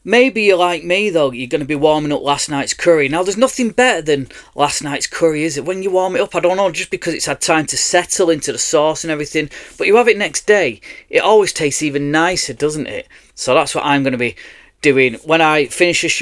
Maybe you're like me though, you're going to be warming up last night's curry. Now, there's nothing better than last night's curry, is it? When you warm it up, I don't know, just because it's had time to settle into the sauce and everything, but you have it next day, it always tastes even nicer, doesn't it? So that's what I'm going to be doing when I finish the show.